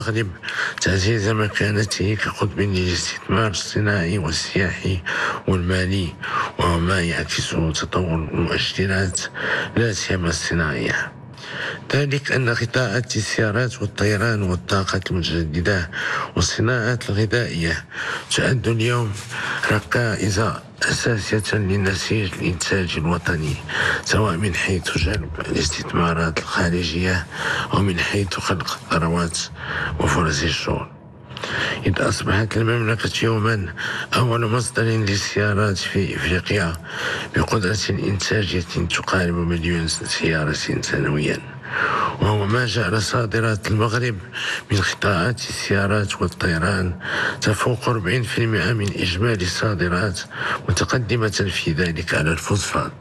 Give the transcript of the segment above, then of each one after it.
المغرب تعزيز مكانته كقطب للاستثمار الصناعي والسياحي والمالي، وما يعكس تطور المؤشرات لا سيما الصناعية. ذلك أن قطاعات السيارات والطيران والطاقة المتجددة والصناعات الغذائية تعد اليوم ركائز أساسية لنسيج الإنتاج الوطني، سواء من حيث جلب الاستثمارات الخارجية أو من حيث خلق ثروات وفرص الشغل. إذ أصبحت المملكة يوما أول مصدر للسيارات في إفريقيا بقدرة إنتاجية تقارب 1,000,000 سيارة سنويا، وهو ما جعل صادرات المغرب من قطاعات السيارات والطيران تفوق 40% من إجمالي الصادرات، متقدمة في ذلك على الفوسفات.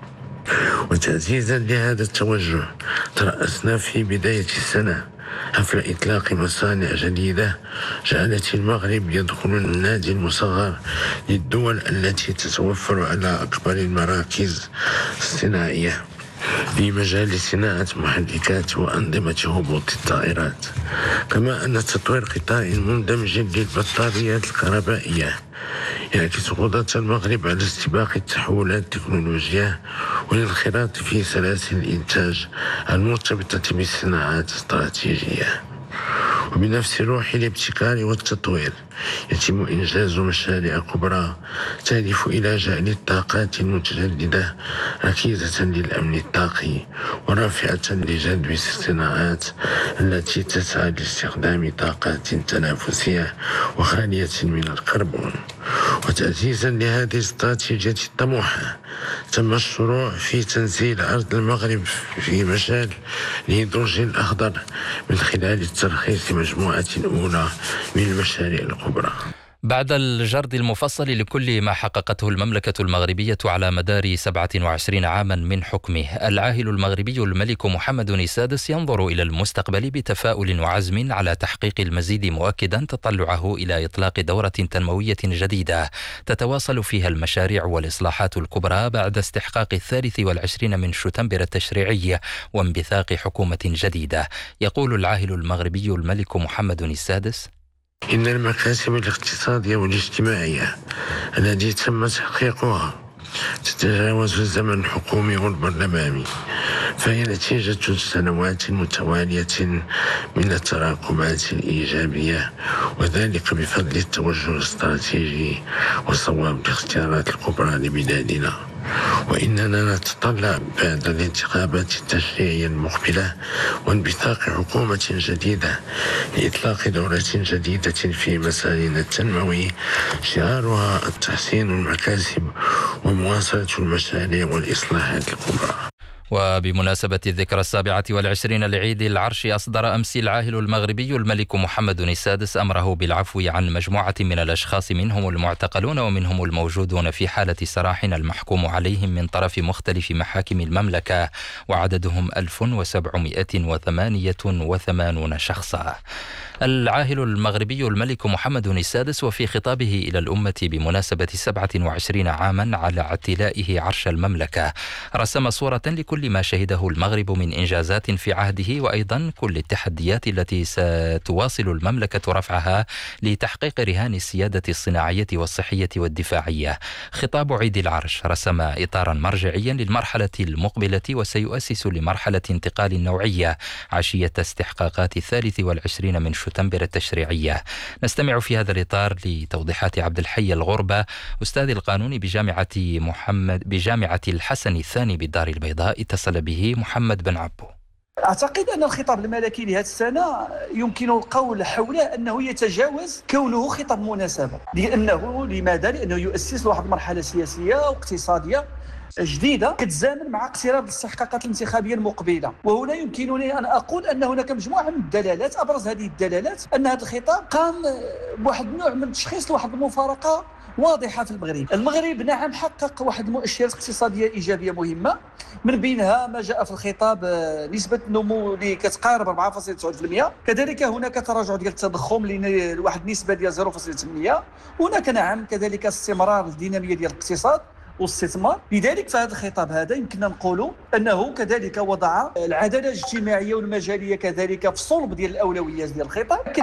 وتعزيزا لهذا التوجه ترأسنا في بداية السنة حفل إطلاق مصانع جديدة جعلت المغرب يدخل النادي المصغر للدول التي تتوفر على أكبر المراكز الصناعية في مجال صناعة محركات وأنظمة هبوط الطائرات، كما أن تطوير قطاع مندمج للبطاريات الكهربائية يعكس قدرة المغرب على استباق التحولات التكنولوجية والانخراط في سلاسل الإنتاج المرتبطة بالصناعات الاستراتيجية. وبنفس روح الابتكار والتطوير يتم إنجاز مشاريع كبرى تهدف إلى جعل الطاقات المتجددة ركيزة للأمن الطاقي ورافعة لجذب الصناعات التي تسعى لاستخدام طاقات تنافسية وخالية من الكربون. وتعزيزا لهذه الاستراتيجية الطموحة تم الشروع في تنزيل أرض المغرب في مجال الهيدروجين الأخضر من خلال الترخيص مجموعة أولى من المشاريع الكبرى. بعد الجرد المفصل لكل ما حققته المملكة المغربية على مدار 27 عاما من حكمه، العاهل المغربي الملك محمد السادس ينظر إلى المستقبل بتفاؤل وعزم على تحقيق المزيد، مؤكدا تطلعه إلى إطلاق دورة تنموية جديدة تتواصل فيها المشاريع والإصلاحات الكبرى بعد استحقاق 23 من شتنبر التشريعي وانبثاق حكومة جديدة. يقول العاهل المغربي الملك محمد السادس: إن المكاسب الاقتصادية والاجتماعية التي تم تحقيقها تتجاوز الزمن الحكومي والبرلماني، فهي نتيجة سنوات متوالية من التراكمات الإيجابية، وذلك بفضل التوجه الاستراتيجي وصواب الاختيارات الكبرى لبلادنا. وإننا نتطلع بعد الانتخابات التشريعية المقبلة وانبثاق حكومة جديدة لإطلاق دورة جديدة في مسارنا التنموي شعارها التحسين المكاسب ومواصلة المشاريع والإصلاحات الكبرى. وبمناسبة الذكرى 27 لعيد العرش، أصدر أمس العاهل المغربي الملك محمد السادس أمره بالعفو عن مجموعة من الأشخاص، منهم المعتقلون ومنهم الموجودون في حالة سراح المحكوم عليهم من طرف مختلف محاكم المملكة، وعددهم 1788 شخصا. العاهل المغربي الملك محمد السادس وفي خطابه إلى الأمة بمناسبة 27 عاما على اعتلائه عرش المملكة رسم صورة لكل ما شهده المغرب من إنجازات في عهده، وأيضا كل التحديات التي ستواصل المملكة رفعها لتحقيق رهان السيادة الصناعية والصحية والدفاعية. خطاب عيد العرش رسم إطارا مرجعيا للمرحلة المقبلة وسيؤسس لمرحلة انتقال نوعية عشية استحقاقات 23 من شتنبر التشريعية. نستمع في هذا الإطار لتوضيحات عبد الحي الغربة، أستاذ القانون بجامعة الحسن الثاني بالدار البيضاء. اتصل به محمد بن عبو. أعتقد أن الخطاب الملكي لهذه السنة يمكن القول حوله أنه يتجاوز كونه خطاب مناسبة، لأنه يؤسس واحد المرحلة سياسية واقتصادية جديدة كتزامن مع اقتراب الاستحقاقات الانتخابية المقبلة. وهنا يمكنني أن أقول أن هناك مجموعة من الدلالات، أبرز هذه الدلالات أن هذا الخطاب قام بواحد النوع من التشخيص لواحد المفارقة واضحة في المغرب نعم حقق واحد المؤشرات اقتصادية إيجابية مهمة، من بينها ما جاء في الخطاب نسبة النمو اللي كتقارب 4.9%، كذلك هناك تراجع ديال التضخم لواحد النسبة ديال 0.8%، هناك نعم كذلك استمرار الدينامية ديال الاقتصاد، والاستثمار. لذلك فهذا الخطاب هذا يمكننا نقولوا أنه كذلك وضع العدالة الاجتماعية والمجالية كذلك في صلب ديال الأولويات ديال الخطاب.